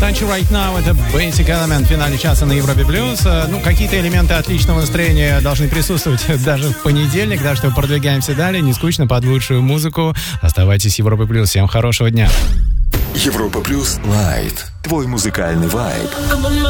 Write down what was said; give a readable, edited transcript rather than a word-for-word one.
Don't You Right Now, это Basic Element в финале часа на Европе Плюс. Ну, какие-то элементы отличного настроения должны присутствовать даже в понедельник, так что продвигаемся далее, не скучно, под лучшую музыку. Оставайтесь с Европой Плюс. Всем хорошего дня. Европа Плюс Лайт. Твой музыкальный вайб.